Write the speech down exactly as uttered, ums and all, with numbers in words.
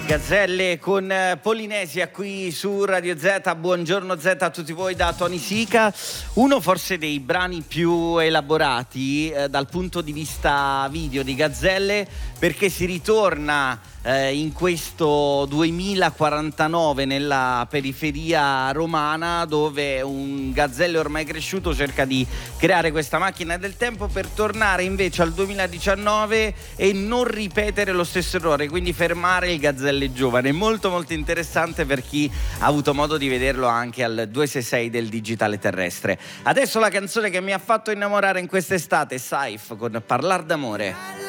Gazzelle con Polinesia qui su Radio Z. Buongiorno Z a tutti voi da Tony Sica. Uno forse dei brani più elaborati eh, dal punto di vista video di Gazzelle, perché si ritorna eh, in questo duemilaquarantanove nella periferia romana, dove un Gazzelle ormai cresciuto cerca di creare questa macchina del tempo per tornare invece al duemiladiciannove e non ripetere lo stesso errore, quindi fermare il Gazzelle giovane. Molto molto interessante per chi ha avuto modo di vederlo anche al duecentosessantasei del digitale terrestre. Adesso la canzone che mi ha fatto innamorare in quest'estate, Saif con Parlar d'amore.